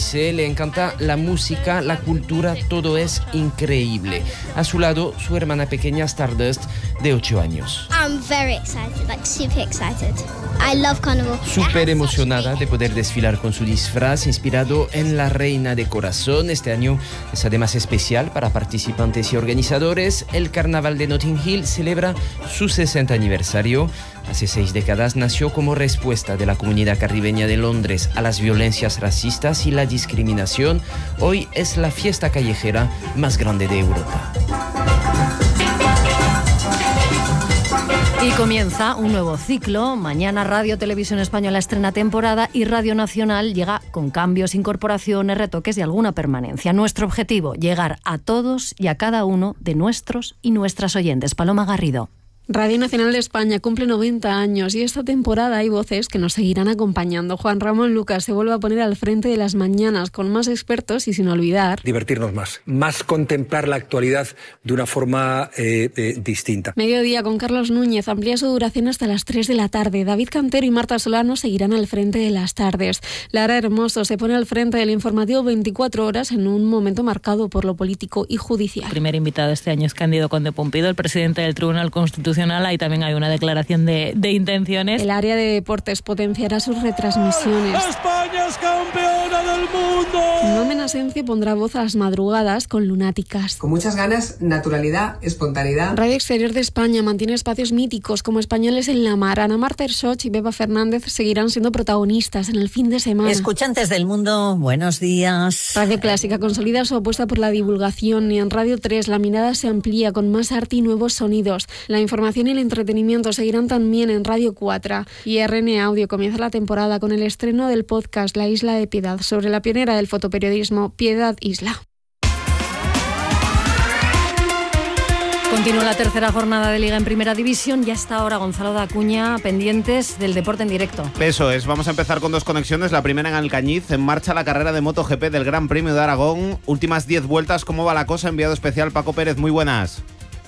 dice, le encanta la música, la cultura, todo es increíble. A su lado, su hermana pequeña Stardust, de 8 años. I'm very excited, like super excited. I love Carnival. Súper emocionada de poder desfilar con su disfraz inspirado en la Reina de Corazón. Este año es además especial para participantes y organizadores. El Carnaval de Notting Hill celebra su 60 aniversario. Hace 6 décadas nació como respuesta de la comunidad caribeña de Londres a las violencias racistas y la discriminación. Hoy es la fiesta callejera más grande de Europa. Y comienza un nuevo ciclo. Mañana Radio Televisión Española estrena temporada y Radio Nacional llega con cambios, incorporaciones, retoques y alguna permanencia. Nuestro objetivo, llegar a todos y a cada uno de nuestros y nuestras oyentes. Paloma Garrido. Radio Nacional de España cumple 90 años y esta temporada hay voces que nos seguirán acompañando. Juan Ramón Lucas se vuelve a poner al frente de las mañanas con más expertos y sin olvidar... divertirnos más contemplar la actualidad de una forma distinta. Mediodía con Carlos Núñez amplía su duración hasta las 3 de la tarde. David Cantero y Marta Solano seguirán al frente de las tardes. Lara Hermoso se pone al frente del informativo 24 horas en un momento marcado por lo político y judicial. El primer invitado este año es Cándido Conde Pumpido, el presidente del Tribunal Constitucional. Ahí también hay una declaración de intenciones. El área de deportes potenciará sus retransmisiones. ¡España es campeona del mundo! Nomen Asencio pondrá voz a las madrugadas con Lunáticas. Con muchas ganas, naturalidad, espontaneidad. Radio Exterior de España mantiene espacios míticos como Españoles en la Mar. Ana Marta Ersoch y Beba Fernández seguirán siendo protagonistas en el fin de semana. Escuchantes del mundo, buenos días. Radio Clásica consolida su apuesta por la divulgación y en Radio 3 la mirada se amplía con más arte y nuevos sonidos. La información y el entretenimiento seguirán también en Radio 4 y RN Audio comienza la temporada con el estreno del podcast La Isla de Piedad sobre la pionera del fotoperiodismo Piedad Isla. Continúa la tercera jornada de Liga en Primera División. Ya está ahora Gonzalo de Acuña, pendientes del deporte en directo. Eso es, vamos a empezar con 2 conexiones. La primera en Alcañiz, en marcha la carrera de MotoGP del Gran Premio de Aragón. Últimas 10 vueltas, ¿cómo va la cosa? Enviado especial Paco Pérez, muy buenas.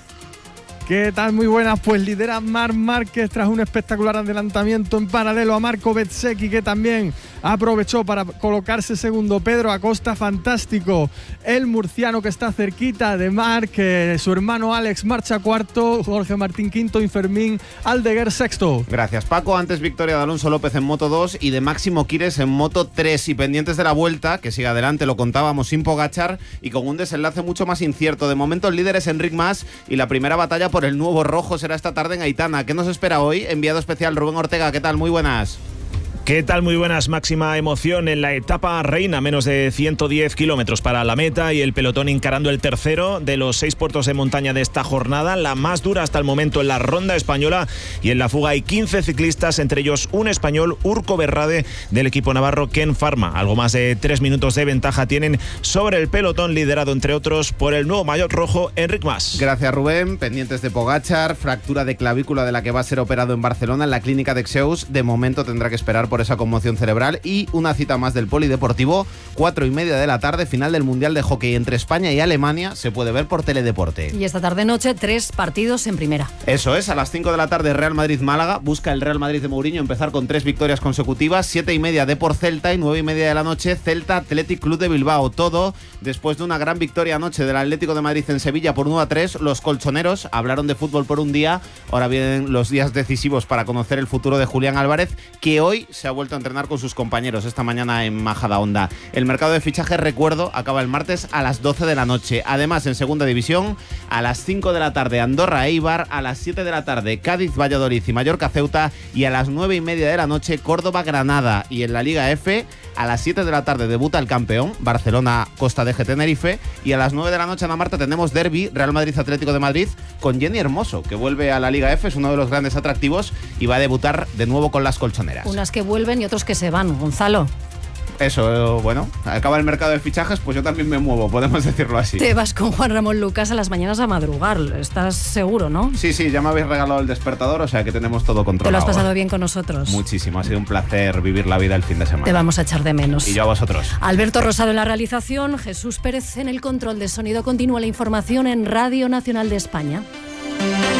¿Qué tal? Muy buenas. Pues lidera Marc Márquez tras un espectacular adelantamiento en paralelo a Marco Bezzecchi, que también aprovechó para colocarse segundo. Pedro Acosta, fantástico. El murciano que está cerquita de Marc, su hermano Alex marcha cuarto, Jorge Martín quinto y Fermín Aldeguer sexto. Gracias, Paco. Antes victoria de Alonso López en Moto 2 y de Máximo Quires en Moto 3. Y pendientes de la vuelta, que sigue adelante, lo contábamos, sin Pogačar y con un desenlace mucho más incierto. De momento el líder es Enric Mas y la primera batalla por el nuevo rojo será esta tarde en Aitana. ¿Qué nos espera hoy? Enviado especial Rubén Ortega, ¿qué tal? Muy buenas. ¿Qué tal? Muy buenas. Máxima emoción en la etapa reina, menos de 110 kilómetros para la meta y el pelotón encarando el tercero de los 6 puertos de montaña de esta jornada, la más dura hasta el momento en la ronda española, y en la fuga hay 15 ciclistas, entre ellos un español, Urco Berrade, del equipo navarro Ken Pharma. Algo más de 3 minutos de ventaja tienen sobre el pelotón, liderado entre otros por el nuevo maillot rojo Enric Mas. Gracias, Rubén. Pendientes de Pogačar, fractura de clavícula de la que va a ser operado en Barcelona en la clínica de Xeus. De momento tendrá que esperar por esa conmoción cerebral. Y una cita más del Polideportivo, 4:30 de la tarde, final del Mundial de Hockey entre España y Alemania, se puede ver por Teledeporte. Y esta tarde-noche 3 partidos en primera. Eso es, a las 5 de la tarde Real Madrid-Málaga, busca el Real Madrid de Mourinho empezar con 3 victorias consecutivas, 7:30 Depor Celta y 9:30 de la noche Celta Athletic Club de Bilbao. Todo después de una gran victoria anoche del Atlético de Madrid en Sevilla por 1-3, los colchoneros hablaron de fútbol por un día, ahora vienen los días decisivos para conocer el futuro de Julián Álvarez, que hoy se ha vuelto a entrenar con sus compañeros esta mañana en Majadahonda. El mercado de fichajes, recuerdo, acaba el martes a las 12 de la noche. Además, en segunda división, a las 5 de la tarde Andorra Eibar, a las 7 de la tarde Cádiz Valladolid y Mallorca Ceuta, y a las 9:30 de la noche Córdoba Granada. Y en la Liga F, a las 7 de la tarde debuta el campeón, Barcelona Costa de Tenerife, y a las 9 de la noche, Ana Marta, tenemos derbi Real Madrid Atlético de Madrid con Jenny Hermoso, que vuelve a la Liga F, es uno de los grandes atractivos y va a debutar de nuevo con las colchoneras. Unas que vuelven y otros que se van, Gonzalo. Eso, bueno, acaba el mercado de fichajes, pues yo también me muevo, podemos decirlo así. Te vas con Juan Ramón Lucas a las mañanas a madrugar, estás seguro, ¿no? Sí, ya me habéis regalado el despertador, o sea que tenemos todo controlado. ¿Te lo has pasado bien con nosotros? Muchísimo, ha sido un placer vivir la vida el fin de semana. Te vamos a echar de menos. Y yo a vosotros. Alberto Rosado en la realización, Jesús Pérez en el control de sonido. Continúa la información en Radio Nacional de España.